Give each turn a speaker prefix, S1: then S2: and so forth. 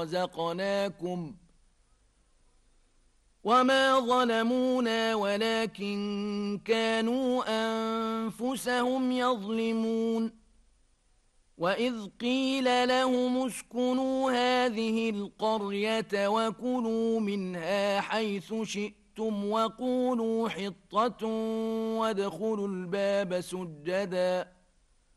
S1: رزقناكم وما ظلمونا ولكن كانوا أنفسهم يظلمون وإذ قيل لهم اسكنوا هذه القرية وكلوا منها حيث شئتم وقولوا حطة وادخلوا الباب سجداً